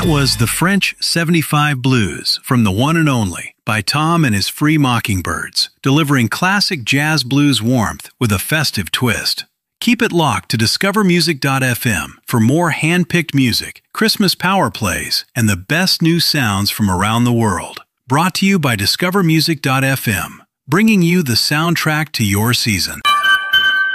was The French 75 Blues from the one and only by Tom and his Free Mockingbirds, delivering classic jazz blues warmth with a festive twist. Keep it locked to discovermusic.fm for more hand-picked music, Christmas power plays, and the best new sounds from around the world. Brought to you by discovermusic.fm, bringing you the soundtrack to your season.